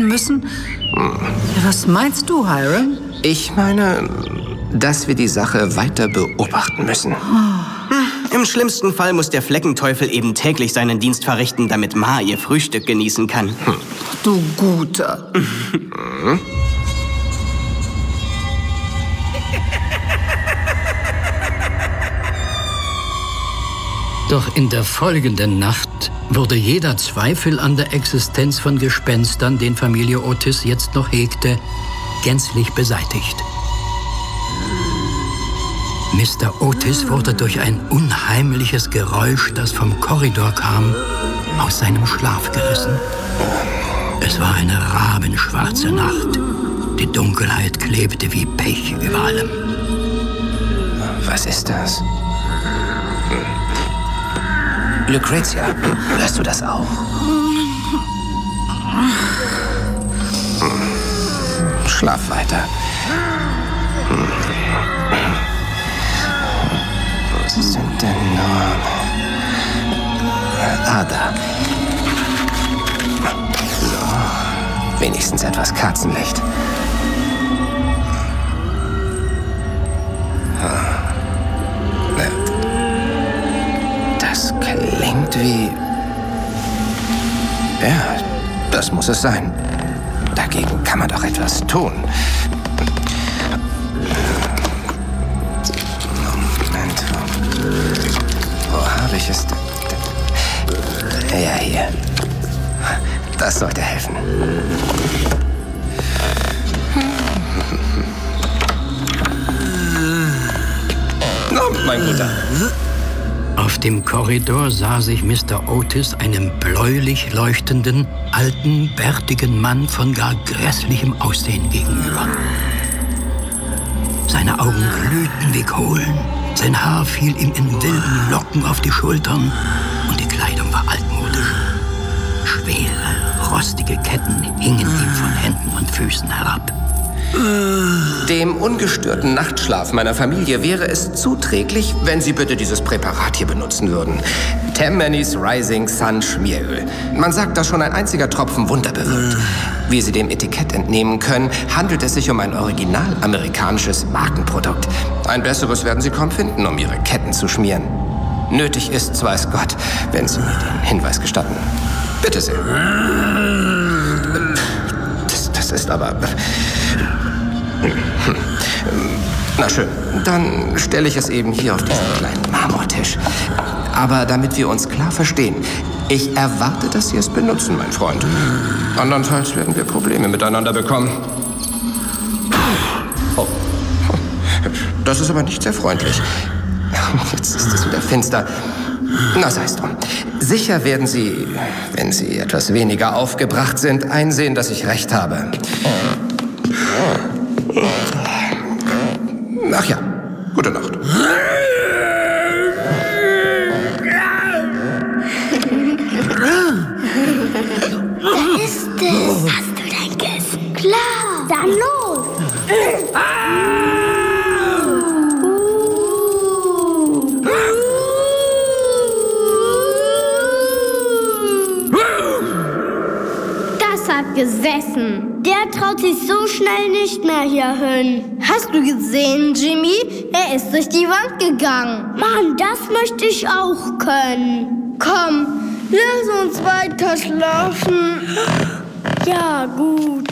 beobachten müssen? Was meinst du, Hiram? Ich meine, dass wir die Sache weiter beobachten müssen. Im schlimmsten Fall muss der Fleckenteufel eben täglich seinen Dienst verrichten, damit Ma ihr Frühstück genießen kann. Du Guter. Doch in der folgenden Nacht wurde jeder Zweifel an der Existenz von Gespenstern, den Familie Otis jetzt noch hegte, gänzlich beseitigt. Mr. Otis wurde durch ein unheimliches Geräusch, das vom Korridor kam, aus seinem Schlaf gerissen. Es war eine rabenschwarze Nacht. Die Dunkelheit klebte wie Pech über allem. Was ist das? Lucretia, hörst du das auch? Schlaf weiter. Wo sind denn nur... da. So. Wenigstens etwas Kerzenlicht. Das klingt wie... Ja, das muss es sein. Dagegen kann man doch etwas tun. Moment. Wo habe ich es denn? Ja, hier. Das sollte helfen. Oh, mein Guter. Auf dem Korridor sah sich Mr. Otis einem bläulich leuchtenden, alten, bärtigen Mann von gar grässlichem Aussehen gegenüber. Seine Augen glühten wie Kohlen, sein Haar fiel ihm in wilden Locken auf die Schultern und die Kleidung war altmodisch. Schwere, rostige Ketten hingen ihm von Händen und Füßen herab. Dem ungestörten Nachtschlaf meiner Familie wäre es zuträglich, wenn Sie bitte dieses Präparat hier benutzen würden. Tammany's Rising Sun Schmieröl. Man sagt, dass schon ein einziger Tropfen Wunder bewirkt. Wie Sie dem Etikett entnehmen können, handelt es sich um ein original amerikanisches Markenprodukt. Ein besseres werden Sie kaum finden, um Ihre Ketten zu schmieren. Nötig ist, weiß Gott, wenn Sie mir den Hinweis gestatten. Bitte sehr. Das ist aber... Na schön, dann stelle ich es eben hier auf diesen kleinen Marmortisch. Aber damit wir uns klar verstehen, ich erwarte, dass Sie es benutzen, mein Freund. Andernfalls werden wir Probleme miteinander bekommen. Oh, das ist aber nicht sehr freundlich. Jetzt ist es wieder finster. Na, sei es drum. Sicher werden Sie, wenn Sie etwas weniger aufgebracht sind, einsehen, dass ich recht habe. Ach ja, gute Nacht. Da ist es. Hast du dein Kissen? Klar, dann los. Das hat gesessen. Der traut sich so schnell nicht mehr hier hin. Hast du gesehen, Jimmy? Er ist durch die Wand gegangen. Mann, das möchte ich auch können. Komm, lass uns weiter schlafen. Ja, gut.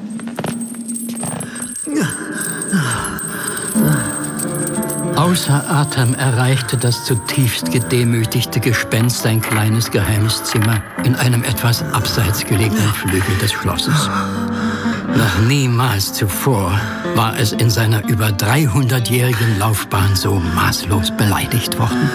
Außer Atem erreichte das zutiefst gedemütigte Gespenst ein kleines geheimes Zimmer in einem etwas abseits gelegenen Flügel des Schlosses. Noch niemals zuvor war es in seiner über 300-jährigen Laufbahn so maßlos beleidigt worden.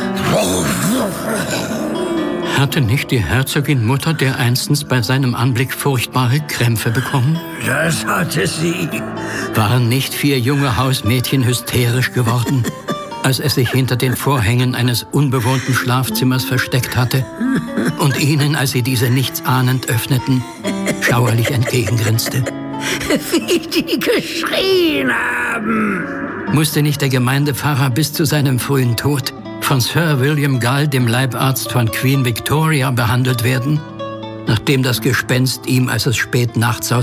Hatte nicht die Herzogin Mutter dereinstens bei seinem Anblick furchtbare Krämpfe bekommen? Das hatte sie. Waren nicht 4 junge Hausmädchen hysterisch geworden, als es sich hinter den Vorhängen eines unbewohnten Schlafzimmers versteckt hatte und ihnen, als sie diese nichtsahnend öffneten, schauerlich entgegengrinste? Wie die geschrien haben. Musste nicht der Gemeindepfarrer bis zu seinem frühen Tod von Sir William Gull, dem Leibarzt von Queen Victoria, behandelt werden, nachdem das Gespenst ihm, als es spät nachts aus